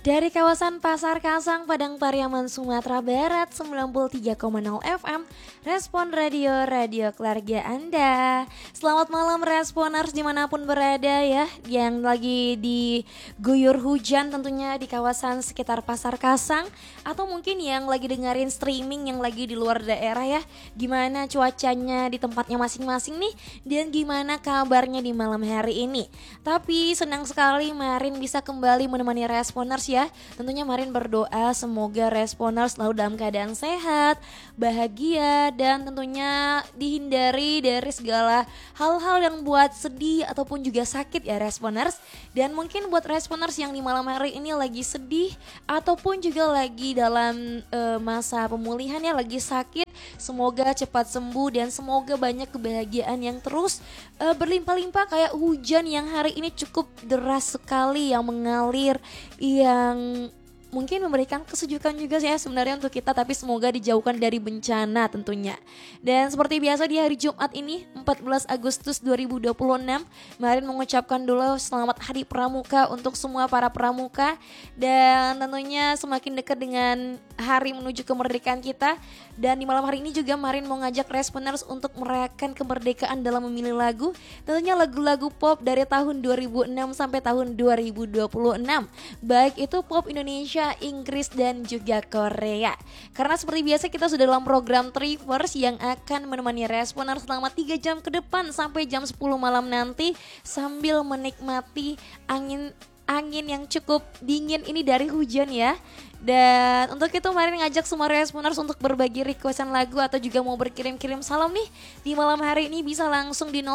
Dari kawasan Pasar Kasang, Padang Pariaman, Sumatera Barat, 93,0 FM, Respon Radio, radio keluarga Anda. Selamat malam Responers dimanapun berada ya, yang lagi diguyur hujan tentunya di kawasan sekitar Pasar Kasang, atau mungkin yang lagi dengerin streaming yang lagi di luar daerah ya. Gimana cuacanya di tempatnya masing-masing nih, dan gimana kabarnya di malam hari ini. Tapi senang sekali Marin bisa kembali menemani Responers ya. Tentunya Marin berdoa semoga Responers selalu dalam keadaan sehat, bahagia, dan tentunya dihindari dari segala hal-hal yang buat sedih ataupun juga sakit ya Responers. Dan mungkin buat Responers yang di malam hari ini lagi sedih ataupun juga lagi dalam masa pemulihan ya, lagi sakit, semoga cepat sembuh dan semoga banyak kebahagiaan yang terus berlimpah-limpah kayak hujan yang hari ini cukup deras sekali yang mengalir, yang mungkin memberikan kesejukan juga sih ya sebenarnya untuk kita, tapi semoga dijauhkan dari bencana tentunya. Dan seperti biasa di hari Jumat ini 14 Agustus 2026, Marin mengucapkan dulu selamat Hari Pramuka untuk semua para pramuka, dan tentunya semakin dekat dengan hari menuju kemerdekaan kita. Dan di malam hari ini juga Marin mau ngajak Responers untuk merayakan kemerdekaan dalam memilih lagu, tentunya lagu-lagu pop dari tahun 2006 sampai tahun 2026, baik itu pop Indonesia, Inggris, dan juga Korea. Karena seperti biasa kita sudah dalam program Trivers yang akan menemani Responers selama 3 jam ke depan sampai jam 10 malam nanti, sambil menikmati angin yang cukup dingin ini dari hujan ya. Dan untuk itu Marin ngajak semua Responers untuk berbagi requestan lagu atau juga mau berkirim-kirim salam nih di malam hari ini, bisa langsung di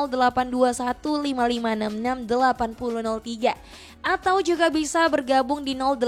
082155668003 atau juga bisa bergabung di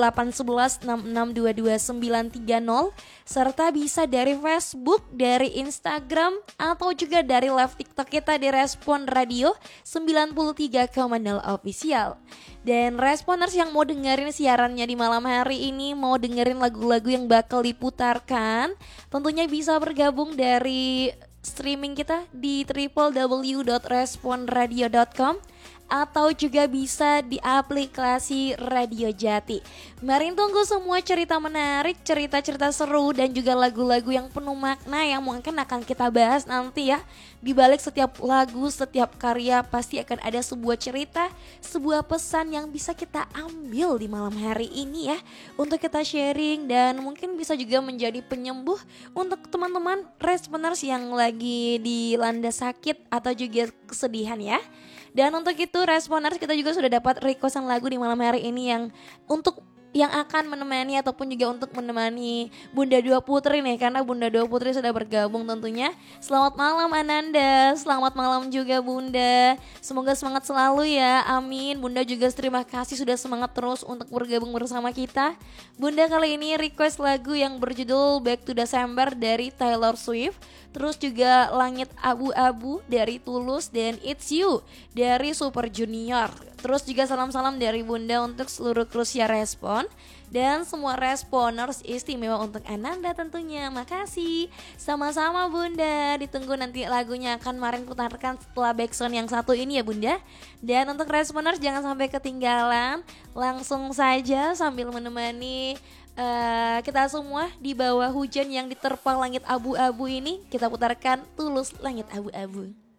081166222930, serta bisa dari Facebook, dari Instagram, atau juga dari live TikTok kita di Respon Radio 93,0 Official. Dan Responers yang mau dengerin siarannya di malam hari ini, mau dengerin lagu-lagu yang bakal diputarkan, tentunya bisa bergabung dari streaming kita di www.responradio.com atau juga bisa di aplikasi Radio Jati. Marin tunggu semua cerita menarik, cerita-cerita seru, dan juga lagu-lagu yang penuh makna yang mungkin akan kita bahas nanti ya. Di balik setiap lagu, setiap karya pasti akan ada sebuah cerita, sebuah pesan yang bisa kita ambil di malam hari ini ya, untuk kita sharing, dan mungkin bisa juga menjadi penyembuh untuk teman-teman Responers yang lagi dilanda sakit atau juga kesedihan ya. Dan untuk itu Responers, kita juga sudah dapat requestan lagu di malam hari ini yang akan menemani ataupun juga untuk menemani Bunda Dua Putri nih, karena Bunda Dua Putri sudah bergabung tentunya. Selamat malam Ananda, selamat malam juga Bunda. Semoga semangat selalu ya, amin. Bunda juga terima kasih sudah semangat terus untuk bergabung bersama kita. Bunda kali ini request lagu yang berjudul Back to December dari Taylor Swift, terus juga Langit Abu-Abu dari Tulus, dan It's You dari Super Junior. Terus juga salam-salam dari Bunda untuk seluruh krusia Respon dan semua Responers istimewa untuk Ananda tentunya. Makasih. Sama-sama Bunda. Ditunggu nanti lagunya akan Marin putarkan setelah backsound yang satu ini ya Bunda. Dan untuk Responers jangan sampai ketinggalan. Langsung saja sambil menemani kita semua di bawah hujan yang diterpa langit abu-abu ini, kita putarkan Tulus Langit Abu-Abu.